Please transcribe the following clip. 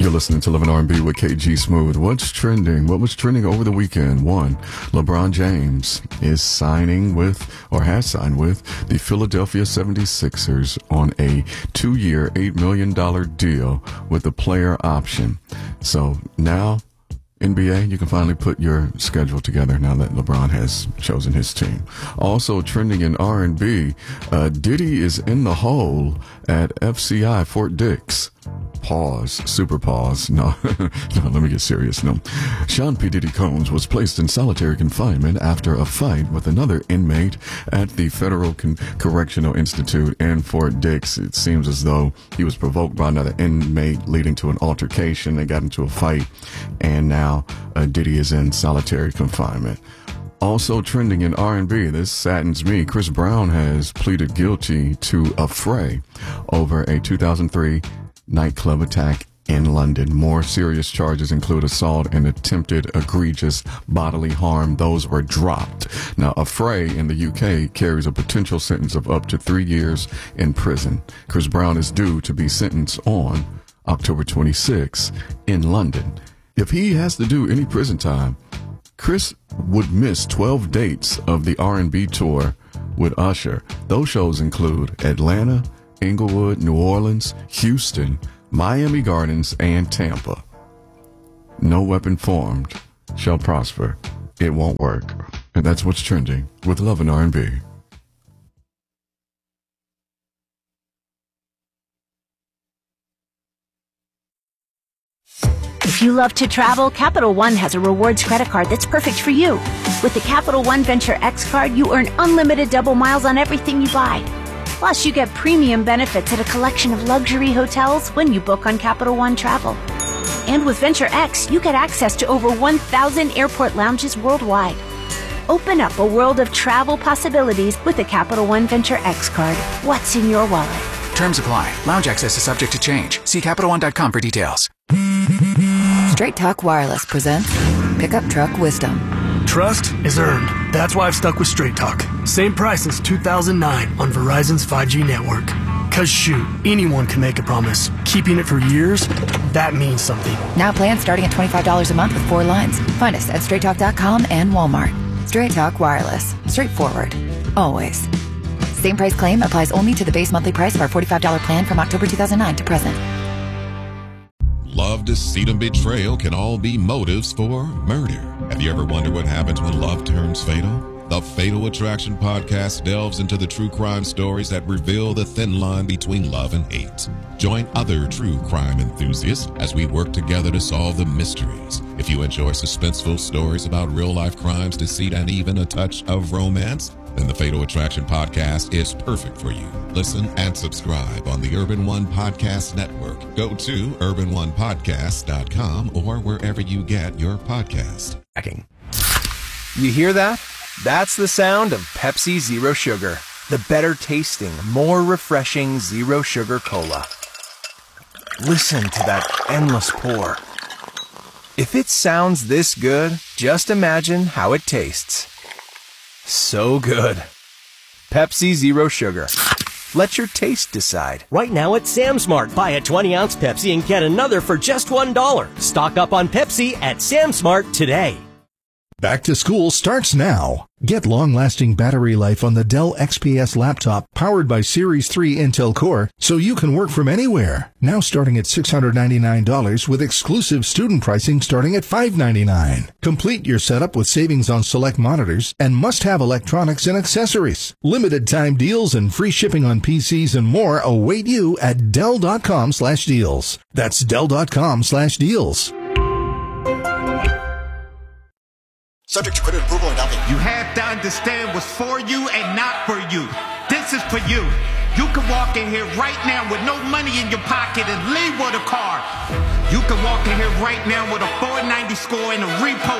You're listening to Living R&B with KG Smooth. What's trending? What was trending over the weekend? One, LeBron James is has signed with the Philadelphia 76ers on a 2-year, $8 million deal with a player option. So now, NBA, you can finally put your schedule together now that LeBron has chosen his team. Also trending in R&B, Diddy is in the hole at FCI Fort Dix. Pause. Super pause. No, let me get serious. No. Sean P. Diddy Combs was placed in solitary confinement after a fight with another inmate at the Federal Correctional Institute in Fort Dix. It seems as though he was provoked by another inmate, leading to an altercation. They got into a fight, and now Diddy is in solitary confinement. Also trending in R&B, this saddens me. Chris Brown has pleaded guilty to a fray over a 2003 nightclub attack in London. More serious charges include assault and attempted egregious bodily harm. Those were dropped. Now, a fray in the UK carries a potential sentence of up to 3 years in prison. Chris Brown is due to be sentenced on October 26 in London. If he has to do any prison time, Chris would miss 12 dates of the R&B tour with Usher. Those shows include Atlanta, Inglewood, New Orleans, Houston, Miami Gardens, and Tampa. No weapon formed shall prosper. It won't work. And that's what's trending with Love and R&B. If you love to travel, Capital One has a rewards credit card that's perfect for you. With the Capital One Venture X card, you earn unlimited double miles on everything you buy. Plus, you get premium benefits at a collection of luxury hotels when you book on Capital One Travel. And with Venture X, you get access to over 1,000 airport lounges worldwide. Open up a world of travel possibilities with the Capital One Venture X card. What's in your wallet? Terms apply. Lounge access is subject to change. See CapitalOne.com for details. Straight Talk Wireless presents Pickup Truck Wisdom. Trust is earned. That's why I've stuck with Straight Talk. Same price since 2009 on Verizon's 5G network. Cause shoot, anyone can make a promise. Keeping it for years, that means something. Now plans starting at $25 a month with 4 lines. Find us at StraightTalk.com and Walmart. Straight Talk Wireless. Straightforward. Always. Same price claim applies only to the base monthly price of our $45 plan from October 2009 to present. Love, deceit, and betrayal can all be motives for murder. Have you ever wondered what happens when love turns fatal? The Fatal Attraction podcast delves into the true crime stories that reveal the thin line between love and hate. Join other true crime enthusiasts as we work together to solve the mysteries. If you enjoy suspenseful stories about real-life crimes, deceit, and even a touch of romance, then the Fatal Attraction podcast is perfect for you. Listen and subscribe on the Urban One Podcast Network. Go to urbanonepodcast.com or wherever you get your podcast. You hear that? That's the sound of Pepsi Zero Sugar, the better tasting, more refreshing Zero Sugar Cola. Listen to that endless pour. If it sounds this good, just imagine how it tastes. So good. Pepsi Zero Sugar. Let your taste decide. Right now at Sam's Mart, buy a 20-ounce Pepsi and get another for just $1. Stock up on Pepsi at Sam's Mart today. Back to school starts now. Get long-lasting battery life on the Dell XPS laptop powered by Series 3 Intel Core so you can work from anywhere. Now starting at $699 with exclusive student pricing starting at $599. Complete your setup with savings on select monitors and must-have electronics and accessories. Limited time deals and free shipping on PCs and more await you at Dell.com/deals. That's Dell.com/deals. Subject to credit approval and down payment. You have to understand what's for you and not for you. This is for you. You can walk in here right now with no money in your pocket and leave with a car. You can walk in here right now with a 490 score and a repo